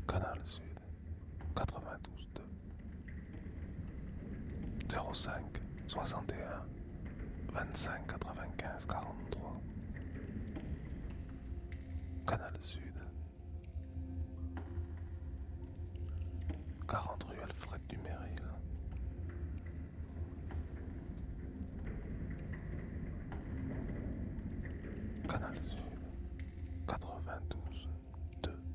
Canal Sud, 92.2, 05 61 25 95 43. Canal Sud, 40 rue Alfred Duméril,